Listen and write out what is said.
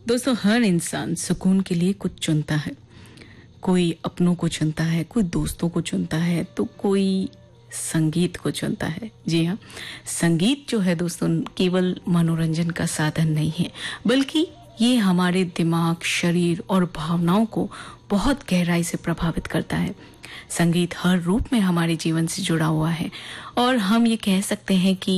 दोस्तों, हर इंसान सुकून के लिए कुछ चुनता है। कोई अपनों को चुनता है, कोई दोस्तों को चुनता है, तो कोई संगीत को चुनता है। जी हाँ, संगीत जो है दोस्तों केवल मनोरंजन का साधन नहीं है, बल्कि ये हमारे दिमाग, शरीर और भावनाओं को बहुत गहराई से प्रभावित करता है। संगीत हर रूप में हमारे जीवन से जुड़ा हुआ है और हम ये कह सकते हैं कि